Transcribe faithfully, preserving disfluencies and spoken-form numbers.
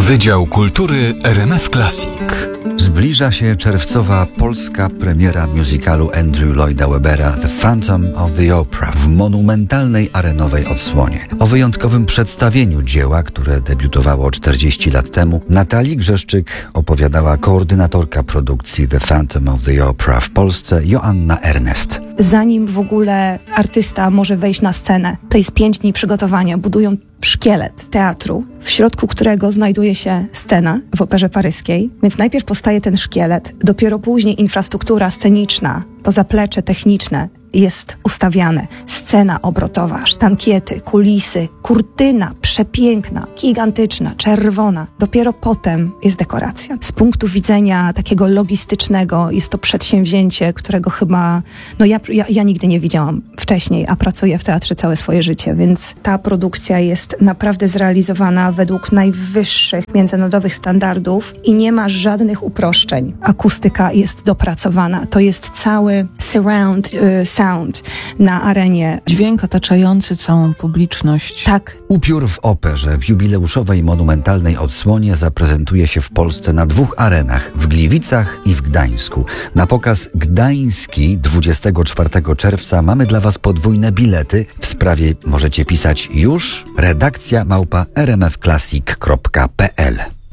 Wydział Kultury R M F Classic. Zbliża się czerwcowa polska premiera musicalu Andrew Lloyda Webbera The Phantom of the Opera w monumentalnej arenowej odsłonie. O wyjątkowym przedstawieniu dzieła, które debiutowało czterdzieści lat temu, Natalii Grzeszczyk opowiadała koordynatorka produkcji The Phantom of the Opera w Polsce Joanna Ernest. Zanim w ogóle artysta może wejść na scenę, to jest pięć dni przygotowania. Budują szkielet teatru, w środku którego znajduje się scena w Operze Paryskiej. Więc najpierw powstaje ten szkielet, dopiero później infrastruktura sceniczna, to zaplecze techniczne jest ustawiane. Scena obrotowa, sztankiety, kulisy, kurtyna przepiękna, gigantyczna, czerwona. Dopiero potem jest dekoracja. Z punktu widzenia takiego logistycznego jest to przedsięwzięcie, którego chyba, no ja, ja, ja nigdy nie widziałam wcześniej, a pracuję w teatrze całe swoje życie, więc ta produkcja jest naprawdę zrealizowana według najwyższych międzynarodowych standardów i nie ma żadnych uproszczeń. Akustyka jest dopracowana. To jest cały surround y, sound na arenie. Dźwięk otaczający całą publiczność. Tak. Upiór w operze w jubileuszowej monumentalnej odsłonie zaprezentuje się w Polsce na dwóch arenach, w Gliwicach i w Gdańsku. Na pokaz gdański dwudziestego czwartego czerwca mamy dla Was podwójne bilety. W sprawie możecie pisać już redakcja małpa r m f classic kropka p l.